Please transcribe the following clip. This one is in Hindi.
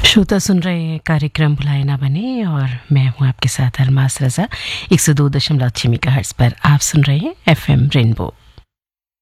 श्रोता सुन रहे हैं कार्यक्रम भुलाए ना बने और मैं हूं आपके साथ अरमास रजा 102.6 मेगाहर्ट्ज़ पर आप सुन रहे हैं एफएम रेनबो।